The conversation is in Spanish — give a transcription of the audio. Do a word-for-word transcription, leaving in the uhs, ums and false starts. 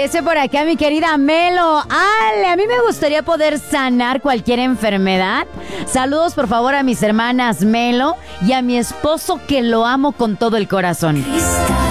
Dice por acá mi querida Melo. Ale, a mí me gustaría poder sanar cualquier enfermedad. Saludos por favor a mis hermanas Melo y a mi esposo que lo amo con todo el corazón.